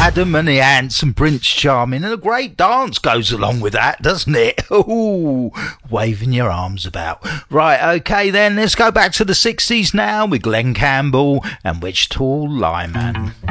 Adam and the Ants and Prince Charming, and a great dance goes along with that, doesn't it? Ooh, waving your arms about. Right, okay then, let's go back to the 60s now with Glenn Campbell and Wichita Lineman.